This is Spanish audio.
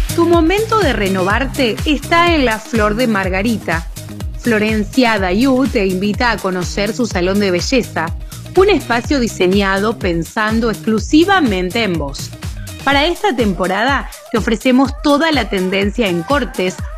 Tu momento de renovarte está en la Flor de Margarita. Florencia Dayu te invita a conocer su salón de belleza, un espacio diseñado pensando exclusivamente en vos. Para esta temporada te ofrecemos toda la tendencia en cortes,